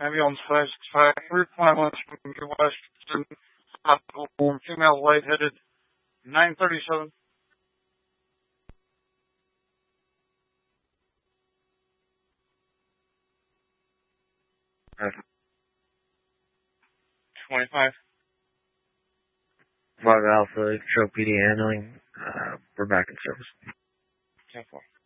Ambulance 565, 3.1 from Western Hospital, female lightheaded, 937. Okay. 25. Bravo Alpha, Stroke PD handling. We're back in service. 10-4.